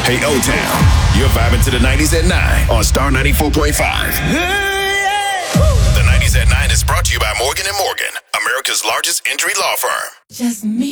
Hey, O-Town, you're vibing to the 90s at 9 on Star 94.5. The 90s at 9 is brought to you by Morgan & Morgan, America's largest injury law firm. Just me.